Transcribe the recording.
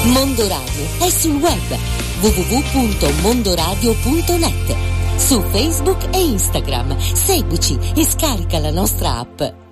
Mondo Radio è sul web www.mondoradio.net, su Facebook e Instagram. Seguici e scarica la nostra app.